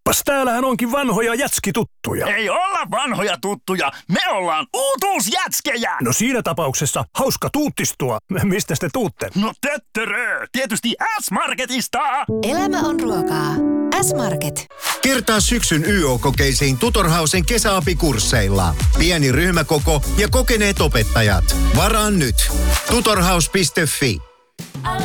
Kappas, täällähän onkin vanhoja jätskituttuja. Ei olla vanhoja tuttuja, me ollaan uutuusjätskejä! No siinä tapauksessa hauska tuuttistua. Mistä te tuutte? No töttörö, tietysti S-Marketista! Elämä on ruokaa. S-Market. Kertaa syksyn YO-kokeisiin Tutorhausen kesäapikursseilla. Pieni ryhmäkoko ja kokeneet opettajat. Varaa nyt. Tutorhaus.fi.